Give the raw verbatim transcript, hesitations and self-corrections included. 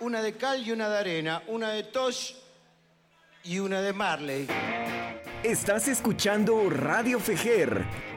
una de cal y una de arena, una de Tosh y una de Marley. Estás escuchando Radio Fejer.